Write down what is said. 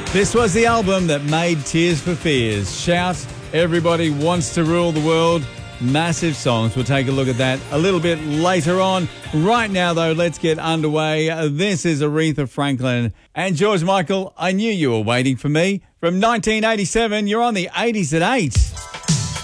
This was the album that made Tears for Fears. Shout, Everybody Wants to Rule the World. Massive songs. We'll take a look at that a little bit later on. Right now, though, let's get underway. This is Aretha Franklin and George Michael. I Knew You Were Waiting for Me. From 1987, you're on the 80s at 8.